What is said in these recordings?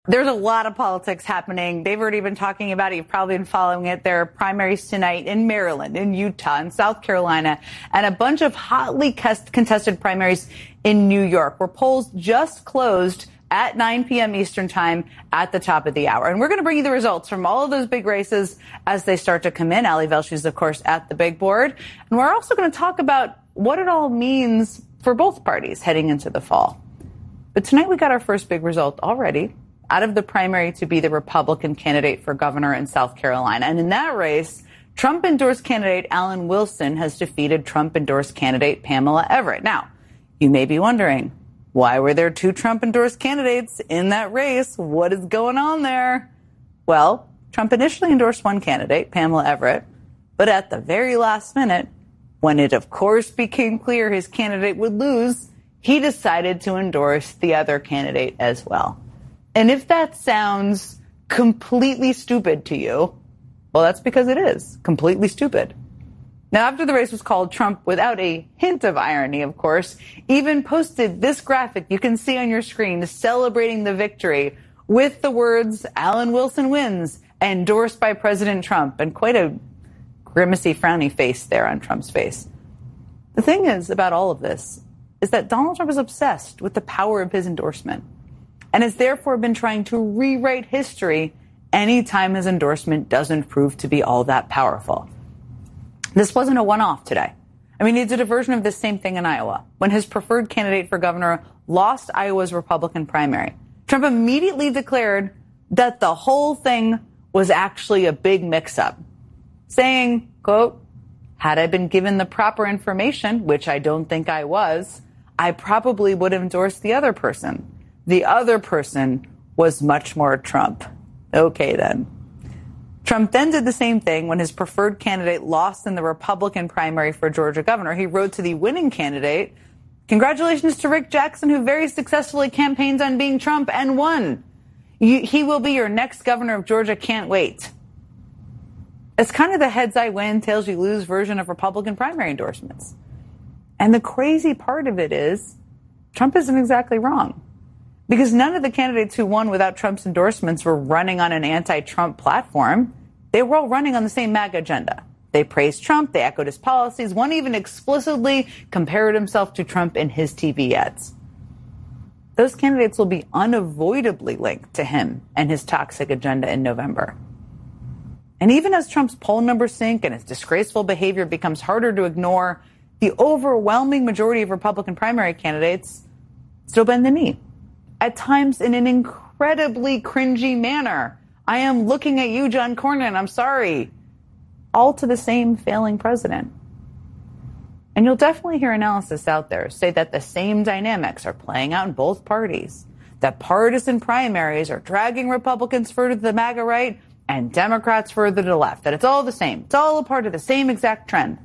There's a lot of politics happening. They've already been talking about it. You've probably been following it. There are primaries tonight in Maryland, in Utah, in South Carolina, and a bunch of hotly contested primaries in New York, where polls just closed at 9 p.m. Eastern time at the top of the hour. And we're going to bring you the results from all of those big races as they start to come in. Ali Velshi is, of course, at the big board. And we're also going to talk about what it all means for both parties heading into the fall. But tonight we got our first big result already out of the primary to be the Republican candidate for governor in South Carolina. And in that race, Trump-endorsed candidate Alan Wilson has defeated Trump-endorsed candidate Pamela Everett. Now, you may be wondering, why were there two Trump-endorsed candidates in that race? What is going on there? Well, Trump initially endorsed one candidate, Pamela Everett, but at the very last minute, when it of course became clear his candidate would lose, he decided to endorse the other candidate as well. And if that sounds completely stupid to you, well, that's because it is completely stupid. Now, after the race was called, Trump, without a hint of irony, of course, even posted this graphic you can see on your screen celebrating the victory with the words, "Alan Wilson wins," endorsed by President Trump, and quite a grimacy, frowny face there on Trump's face. The thing is about all of this is that Donald Trump is obsessed with the power of his endorsement and has therefore been trying to rewrite history anytime his endorsement doesn't prove to be all that powerful. This wasn't a one-off today. I mean, he did a version of this same thing in Iowa. When his preferred candidate for governor lost Iowa's Republican primary, Trump immediately declared that the whole thing was actually a big mix-up, saying, quote, "Had I been given the proper information, which I don't think I was, I probably would have endorsed the other person. The other person was much more Trump." Okay, then. Trump then did the same thing when his preferred candidate lost in the Republican primary for Georgia governor. He wrote to the winning candidate, "Congratulations to Rick Jackson, who very successfully campaigned on being Trump and won. He will be your next governor of Georgia. Can't wait." It's kind of the heads I win, tails you lose version of Republican primary endorsements. And the crazy part of it is Trump isn't exactly wrong, because none of the candidates who won without Trump's endorsements were running on an anti-Trump platform. They were all running on the same MAGA agenda. They praised Trump. They echoed his policies. One even explicitly compared himself to Trump in his TV ads. Those candidates will be unavoidably linked to him and his toxic agenda in November. And even as Trump's poll numbers sink and his disgraceful behavior becomes harder to ignore, the overwhelming majority of Republican primary candidates still bend the knee, at times in an incredibly cringy manner. "I am looking at you, John Cornyn, I'm sorry." All to the same failing president. And you'll definitely hear analysis out there say that the same dynamics are playing out in both parties, that partisan primaries are dragging Republicans further to the MAGA right and Democrats further to the left, that it's all the same. It's all a part of the same exact trend.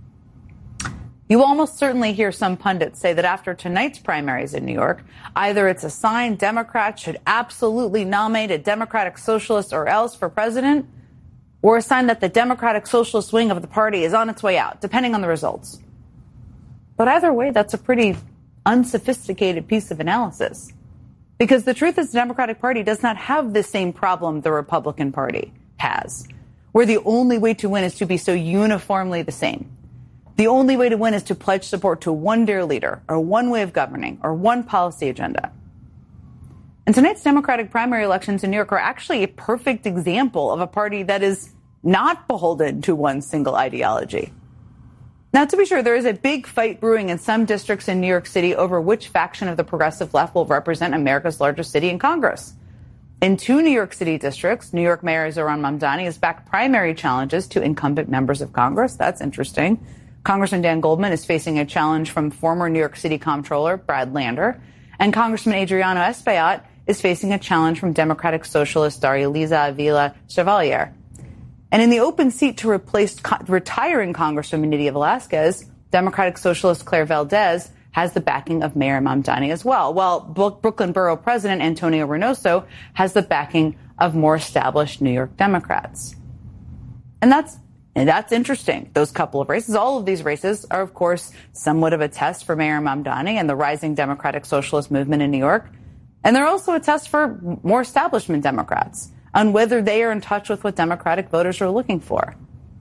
You will almost certainly hear some pundits say that after tonight's primaries in New York, either it's a sign Democrats should absolutely nominate a Democratic Socialist or else for president, or a sign that the Democratic Socialist wing of the party is on its way out, depending on the results. But either way, that's a pretty unsophisticated piece of analysis, because the truth is the Democratic Party does not have the same problem the Republican Party has, where the only way to win is to be so uniformly the same. The only way to win is to pledge support to one dear leader, or one way of governing, or one policy agenda. And tonight's Democratic primary elections in New York are actually a perfect example of a party that is not beholden to one single ideology. Now, to be sure, there is a big fight brewing in some districts in New York City over which faction of the progressive left will represent America's largest city in Congress. In two New York City districts, New York Mayor Zohran Mamdani has backed primary challenges to incumbent members of Congress. That's interesting. Congressman Dan Goldman is facing a challenge from former New York City Comptroller Brad Lander, and Congressman Adriano Espaillat is facing a challenge from Democratic Socialist Daria-Liza Avila Chevalier. And in the open seat to replace retiring Congresswoman Nydia Velázquez, Democratic Socialist Claire Valdez has the backing of Mayor Mamdani as well, while Brooklyn Borough President Antonio Reynoso has the backing of more established New York Democrats. And that's interesting, those couple of races. All of these races are, of course, somewhat of a test for Mayor Mamdani and the rising Democratic Socialist movement in New York. And they're also a test for more establishment Democrats on whether they are in touch with what Democratic voters are looking for.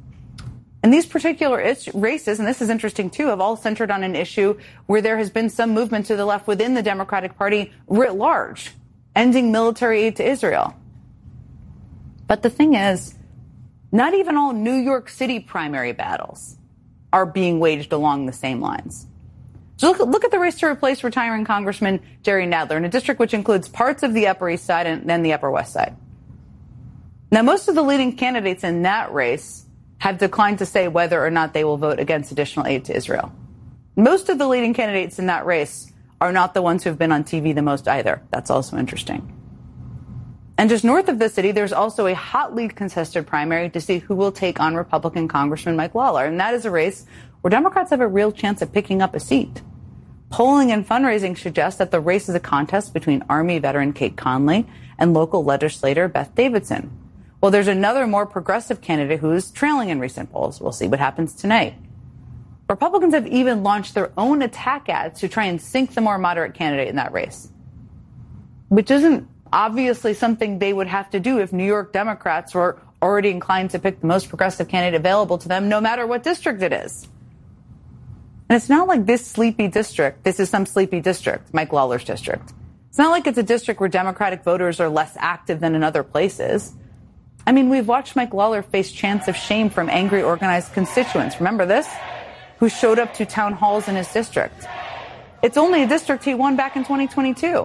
And these particular races, and this is interesting too, have all centered on an issue where there has been some movement to the left within the Democratic Party writ large, ending military aid to Israel. But the thing is, not even all New York City primary battles are being waged along the same lines. So look at the race to replace retiring Congressman Jerry Nadler in a district which includes parts of the Upper East Side and then the Upper West Side. Now, most of the leading candidates in that race have declined to say whether or not they will vote against additional aid to Israel. Most of the leading candidates in that race are not the ones who have been on TV the most either. That's also interesting. And just north of the city, there's also a hotly contested primary to see who will take on Republican Congressman Mike Lawler. And that is a race where Democrats have a real chance of picking up a seat. Polling and fundraising suggests that the race is a contest between Army veteran Kate Conley and local legislator Beth Davidson. Well, there's another more progressive candidate who's trailing in recent polls. We'll see what happens tonight. Republicans have even launched their own attack ads to try and sink the more moderate candidate in that race, which isn't obviously something they would have to do if New York Democrats were already inclined to pick the most progressive candidate available to them, no matter what district it is. And it's not like this is some sleepy district, Mike Lawler's district. It's not like it's a district where Democratic voters are less active than in other places. I mean, we've watched Mike Lawler face chants of shame from angry organized constituents. Remember this? Who showed up to town halls in his district. It's only a district he won back in 2022.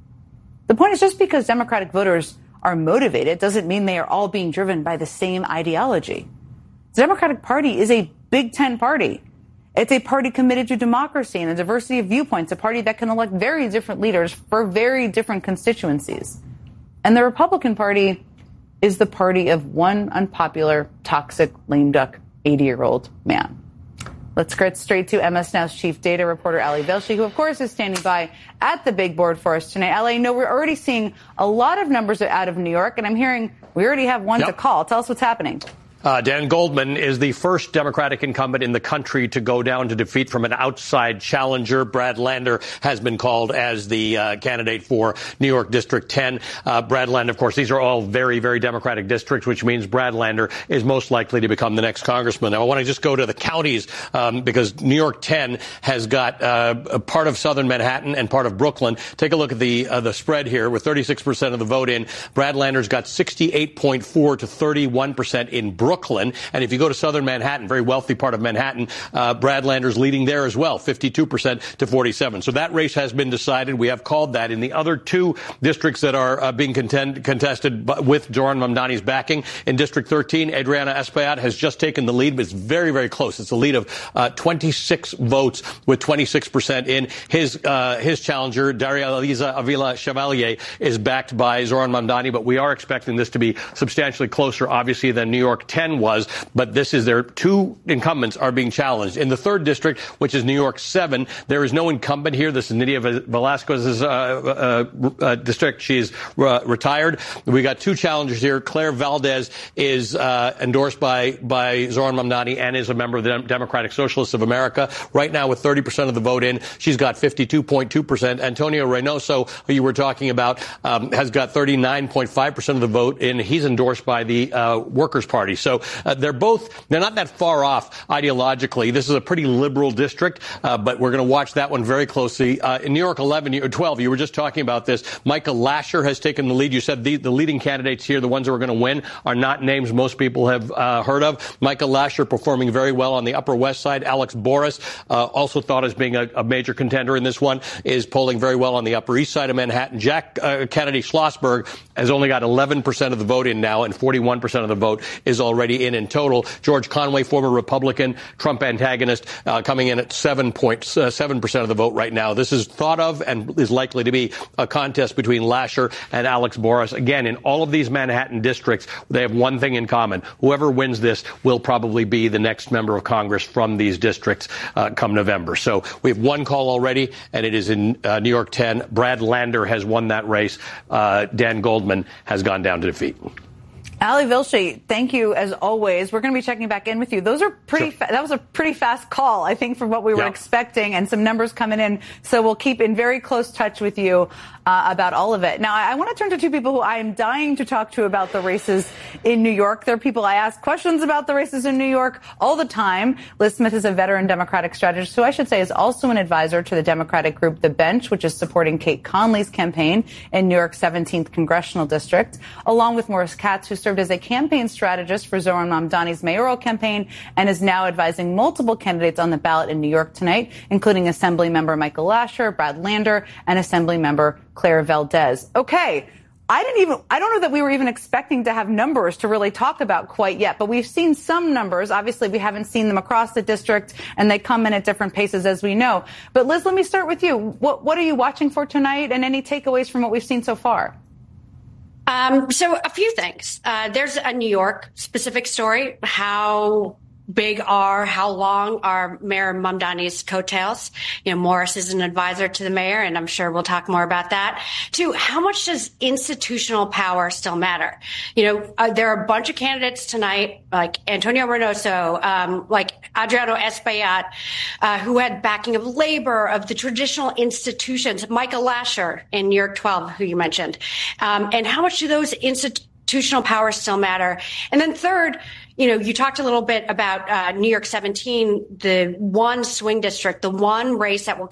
The point is, just because Democratic voters are motivated doesn't mean they are all being driven by the same ideology. The Democratic Party is a Big Ten party. It's a party committed to democracy and a diversity of viewpoints, a party that can elect very different leaders for very different constituencies. And the Republican Party is the party of one unpopular, toxic, lame duck, 80-year-old man. Let's get straight to MS Now's chief data reporter, Ali Velshi, who, of course, is standing by at the big board for us tonight. Ali, I know we're already seeing a lot of numbers out of New York, and I'm hearing we already have one to call. Tell us what's happening. Dan Goldman is the first Democratic incumbent in the country to go down to defeat from an outside challenger. Brad Lander has been called as the candidate for New York District 10. Brad Lander, of course, these are all very, very Democratic districts, which means Brad Lander is most likely to become the next congressman. Now, I want to just go to the counties because New York 10 has got a part of southern Manhattan and part of Brooklyn. Take a look at the spread here with 36% of the vote in. Brad Lander's got 68.4 to 31% in Brooklyn. And if you go to southern Manhattan, very wealthy part of Manhattan, Brad Lander's leading there as well, 52% to 47%. So that race has been decided. We have called that. In the other two districts that are being contested with Zohran Mamdani's backing, in District 13, Adriana Espaillat has just taken the lead, but it's very, very close. It's a lead of 26 votes with 26% in. His challenger, Daria Eliza Avila Chevalier, is backed by Zohran Mamdani, but we are expecting this to be substantially closer, obviously, than New York 10 was, but this is their two incumbents are being challenged. In the third district, which is New York 7, there is no incumbent here. This is Nydia Velasquez's district. She's retired. We got two challengers here. Claire Valdez is endorsed by Zohran Mamdani and is a member of the Democratic Socialists of America. Right now, with 30% of the vote in, she's got 52.2%. Antonio Reynoso, who you were talking about, has got 39.5% of the vote in. He's endorsed by the Workers' Party. So they're not that far off ideologically. This is a pretty liberal district, but we're going to watch that one very closely. In New York 12, you were just talking about this. Michael Lasher has taken the lead. You said the leading candidates here, the ones that are going to win, are not names most people have heard of. Michael Lasher performing very well on the Upper West Side. Alex Boris, also thought as being a major contender in this one, is polling very well on the Upper East Side of Manhattan. Jack Kennedy Schlossberg has only got 11% of the vote in now, and 41% of the vote is already in total. George Conway, former Republican, Trump antagonist, coming in at 7.7% of the vote right now. This is thought of and is likely to be a contest between Lasher and Alex Boris. Again, in all of these Manhattan districts, they have one thing in common. Whoever wins this will probably be the next member of Congress from these districts come November. So we have one call already, and it is in New York 10. Brad Lander has won that race. Dan Goldman has gone down to defeat. Ali Velshi, thank you as always. We're going to be checking back in with you. Those are pretty. That was a pretty fast call, I think, from what we were expecting, and some numbers coming in. So we'll keep in very close touch with you. about all of it. Now, I want to turn to two people who I am dying to talk to about the races in New York. They're people I ask questions about the races in New York all the time. Liz Smith is a veteran Democratic strategist who I should say is also an advisor to the Democratic group The Bench, which is supporting Kate Conley's campaign in New York's 17th congressional district, along with Morris Katz, who served as a campaign strategist for Zohran Mamdani's mayoral campaign and is now advising multiple candidates on the ballot in New York tonight, including Assemblymember Michael Lasher, Brad Lander, and Assemblymember Claire Valdez. Okay. I don't know that we were even expecting to have numbers to really talk about quite yet, but we've seen some numbers. Obviously, we haven't seen them across the district, and they come in at different paces, as we know. But Liz, let me start with you. What are you watching for tonight, and any takeaways from what we've seen so far? So a few things. There's a New York specific story. How long are Mayor Mamdani's coattails? Morris is an advisor to the mayor, and I'm sure we'll talk more about that. Two, how much does institutional power still matter? There are a bunch of candidates tonight, like Antonio Reynoso, like Adriano Espaillat, who had backing of labor, of the traditional institutions, Michael Lasher in New York 12, who you mentioned. And how much do those institutional powers still matter? And then third, you talked a little bit about New York 17, the one swing district, the one race that will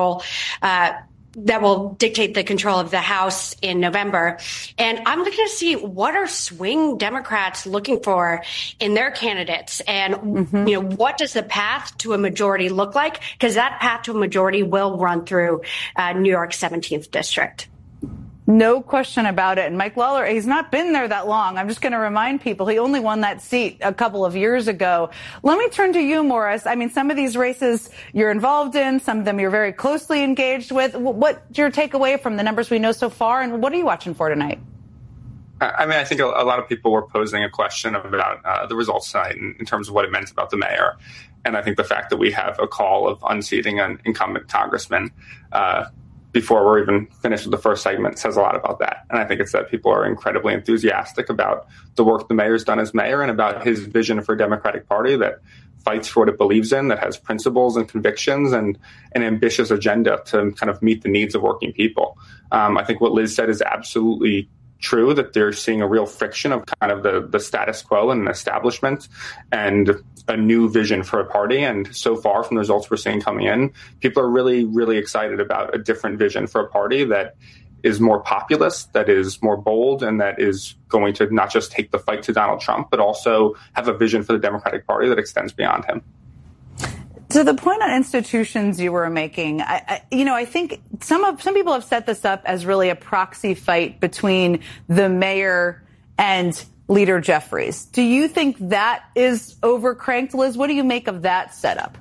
dictate the control of the House in November. And I'm looking to see what are swing Democrats looking for in their candidates, and what does the path to a majority look like? Because that path to a majority will run through New York's 17th district. No question about it. And Mike Lawler, he's not been there that long. I'm just going to remind people he only won that seat a couple of years ago. Let me turn to you, Morris. I mean, some of these races you're involved in, some of them you're very closely engaged with. What's your takeaway from the numbers we know so far, and what are you watching for tonight? I think a lot of people were posing a question about the results tonight in terms of what it meant about the mayor. And I think the fact that we have a call of unseating an incumbent congressman before we're even finished with the first segment says a lot about that. And I think it's that people are incredibly enthusiastic about the work the mayor's done as mayor and about his vision for a Democratic Party that fights for what it believes in, that has principles and convictions and an ambitious agenda to kind of meet the needs of working people. I think what Liz said is absolutely true, that they're seeing a real friction of kind of the status quo and establishment and a new vision for a party. And so far from the results we're seeing coming in, people are really, really excited about a different vision for a party that is more populist, that is more bold, and that is going to not just take the fight to Donald Trump, but also have a vision for the Democratic Party that extends beyond him. To the point on institutions you were making, I think some people have set this up as really a proxy fight between the mayor and Leader Jeffries. Do you think that is overcranked, Liz? What do you make of that setup?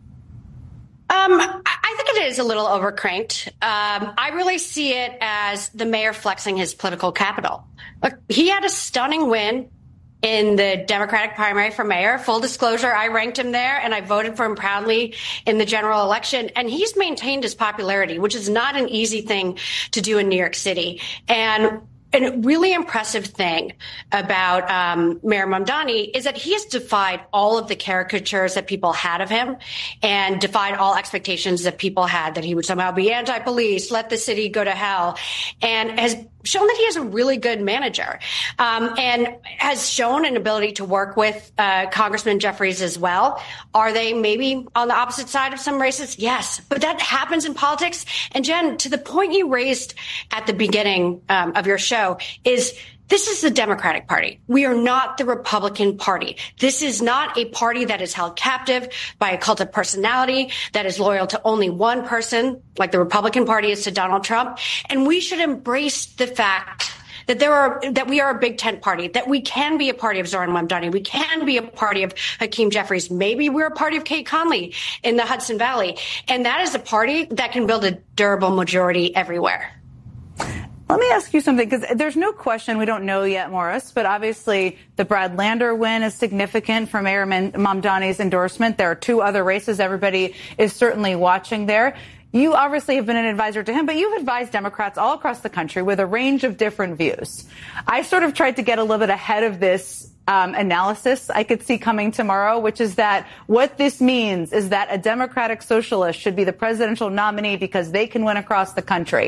I think it is a little overcranked. I really see it as the mayor flexing his political capital. Look, he had a stunning win in the Democratic primary for mayor. Full disclosure, I ranked him there and I voted for him proudly in the general election. And he's maintained his popularity, which is not an easy thing to do in New York City. And a really impressive thing about Mayor Mamdani is that he has defied all of the caricatures that people had of him and defied all expectations that people had that he would somehow be anti-police, let the city go to hell, and has shown that he is a really good manager, and has shown an ability to work with Congressman Jeffries as well. Are they maybe on the opposite side of some races? Yes, but that happens in politics. And Jen, to the point you raised at the beginning of your show, is this is the Democratic Party. We are not the Republican Party. This is not a party that is held captive by a cult of personality, that is loyal to only one person, like the Republican Party is to Donald Trump. And we should embrace the fact that we are a big tent party, that we can be a party of Zohran Mamdani. We can be a party of Hakeem Jeffries. Maybe we're a party of Kate Conley in the Hudson Valley. And that is a party that can build a durable majority everywhere. Let me ask you something, because there's no question, we don't know yet, Morris, but obviously the Brad Lander win is significant for Mayor Mamdani's endorsement. There are two other races everybody is certainly watching there. You obviously have been an advisor to him, but you've advised Democrats all across the country with a range of different views. I sort of tried to get a little bit ahead of this analysis I could see coming tomorrow, which is that what this means is that a Democratic socialist should be the presidential nominee because they can win across the country.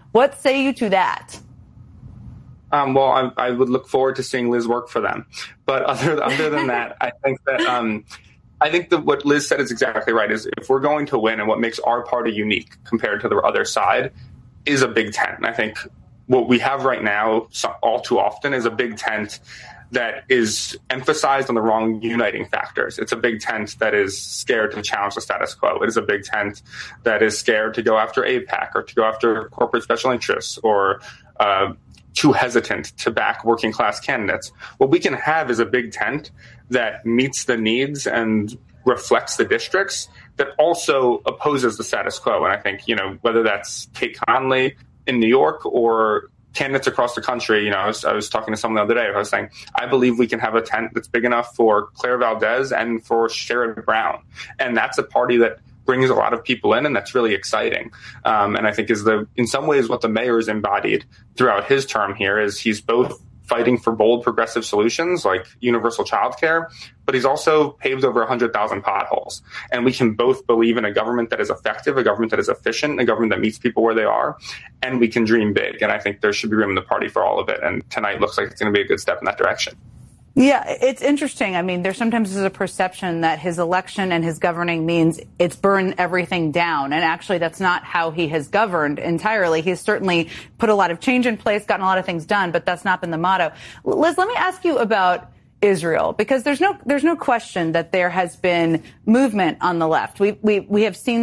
What say you to that? Well, I would look forward to seeing Liz work for them. But other than that, I think that what Liz said is exactly right. Is if we're going to win, and what makes our party unique compared to the other side is a big tent. And I think what we have right now, all too often, is a big tent that is emphasized on the wrong uniting factors. It's a big tent that is scared to challenge the status quo. It is a big tent that is scared to go after AIPAC or to go after corporate special interests, or too hesitant to back working class candidates. What we can have is a big tent that meets the needs and reflects the districts, that also opposes the status quo. And I think, whether that's Kate Conley in New York or candidates across the country, I was talking to someone the other day. I was saying, I believe we can have a tent that's big enough for Claire Valdez and for Sherrod Brown. And that's a party that brings a lot of people in, and that's really exciting. And I think in some ways what the mayor has embodied throughout his term here is he's both fighting for bold progressive solutions like universal childcare, but he's also paved over 100,000 potholes. And we can both believe in a government that is effective, a government that is efficient, a government that meets people where they are, and we can dream big. And I think there should be room in the party for all of it. And tonight looks like it's going to be a good step in that direction. Yeah, it's interesting. I mean, there sometimes is a perception that his election and his governing means it's burn everything down. And actually, that's not how he has governed entirely. He's certainly put a lot of change in place, gotten a lot of things done, but that's not been the motto. Liz, let me ask you about Israel, because there's no question that there has been movement on the left. We have seen